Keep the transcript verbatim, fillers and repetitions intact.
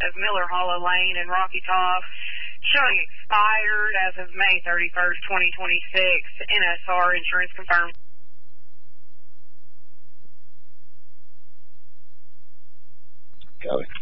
of Miller Hollow Lane in Rocky Top, showing expired as of May thirty-first, twenty twenty-six. N S R insurance confirmed. Got it.